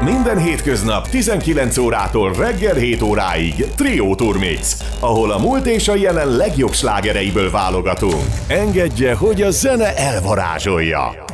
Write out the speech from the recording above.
Minden hétköznap 19 órától reggel 7 óráig Trio Turmix, ahol a múlt és a jelen legjobb slágereiből válogatunk. Engedje, hogy a zene elvarázsolja!